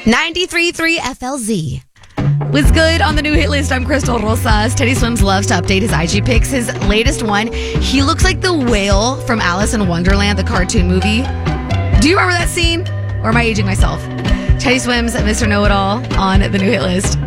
93.3 FLZ. What's good on the new hit list? I'm Crystal Rosas. Teddy Swims loves to update his IG pics. His latest one, he looks like the whale from Alice in Wonderland, the cartoon movie. Do you remember that scene? Or am I aging myself? Teddy Swims, Mr. Know-It-All on the new hit list.